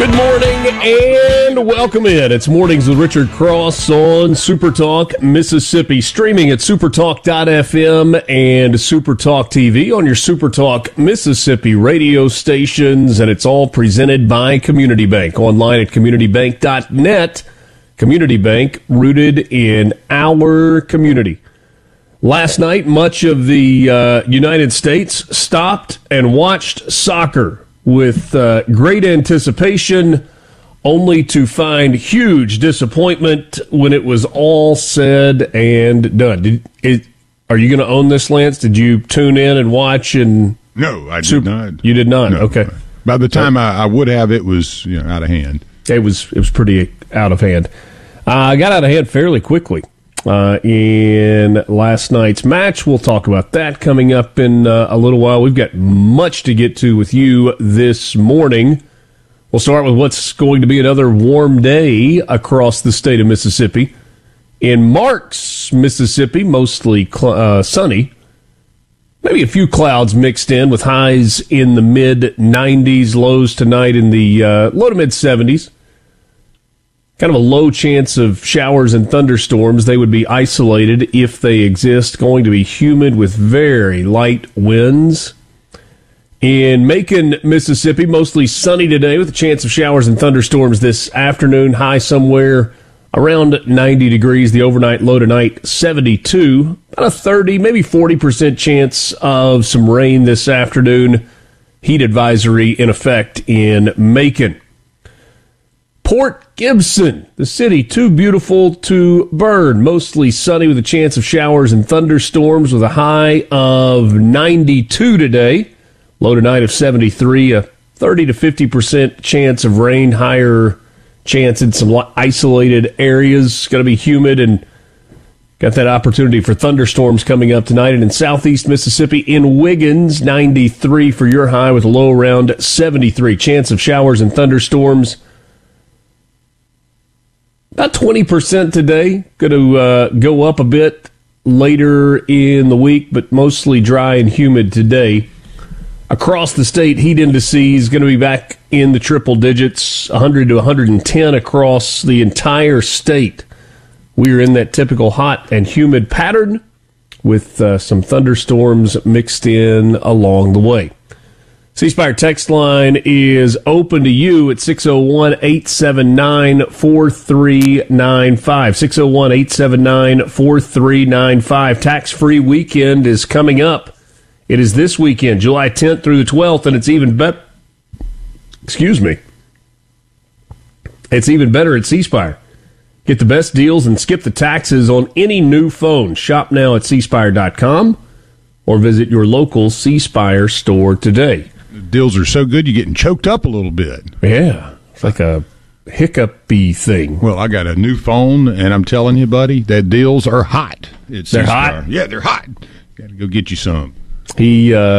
Good morning and welcome in. It's Mornings with Richard Cross on Supertalk Mississippi, streaming at supertalk.fm and Supertalk TV on your Supertalk Mississippi radio stations, and it's all presented by Community Bank, online at communitybank.net. Community Bank, rooted in our community. Last night, much of the United States stopped and watched soccer with great anticipation, only to find huge disappointment when it was all said and done. Are you going to own this, Lance? Did you tune in and watch? And no, I did not. You did not? No. Okay. By the time I would have, it was out of hand. It was pretty out of hand. Got out of hand fairly quickly in last night's match. We'll talk about that coming up in a little while. We've got much to get to with you this morning. We'll start with what's going to be another warm day across the state of Mississippi. In Marks, Mississippi, mostly sunny. Maybe a few clouds mixed in with highs in the mid-90s, lows tonight in the low to mid-70s. Kind of a low chance of showers and thunderstorms. They would be isolated if they exist. Going to be humid with very light winds. In Macon, Mississippi, mostly sunny today with a chance of showers and thunderstorms this afternoon. High somewhere around 90 degrees. The overnight low tonight, 72. About a 30, maybe 40% chance of some rain this afternoon. Heat advisory in effect in Macon. Port Gibson, the city, too beautiful to burn. Mostly sunny with a chance of showers and thunderstorms with a high of 92 today. Low tonight of 73, a 30 to 50% chance of rain, higher chance in some isolated areas. Going to be humid and got that opportunity for thunderstorms coming up tonight. And in southeast Mississippi, in Wiggins, 93 for your high with a low around 73. Chance of showers and thunderstorms about 20% today. Going to go up a bit later in the week, but mostly dry and humid today. Across the state, heat indices going to be back in the triple digits, 100 to 110 across the entire state. We are in that typical hot and humid pattern with some thunderstorms mixed in along the way. C Spire text line is open to you at 601-879-4395. 601-879-4395. Tax-free weekend is coming up. It is this weekend, July 10th through the 12th, and it's even better. Excuse me. It's even better at C Spire. Get the best deals and skip the taxes on any new phone. Shop now at cspire.com or visit your local C Spire store today. The deals are so good, you're getting choked up a little bit. Yeah, it's like a hiccupy thing. Well, I got a new phone, and I'm telling you, buddy, that deals are hot. They're hot? Yeah, they're hot. Got to go get you some. He